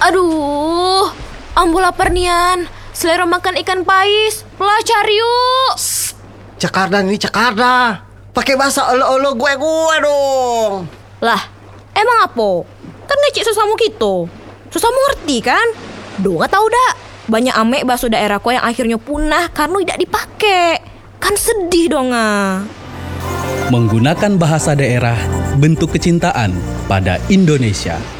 Aduh, ambo lapar nian. Selera makan ikan pais. Lah cari yuk. Jakarta nih Jakarta. Pakai bahasa olo-olo gue dong. Lah, emang apa? Kan ngecik sesamu gitu. Sesamu ngerti kan? Do nggak tahu dak. Banyak amek bahasa daerahku yang akhirnya punah karena tidak dipakai. Kan sedih dong ah. Menggunakan bahasa daerah bentuk kecintaan pada Indonesia.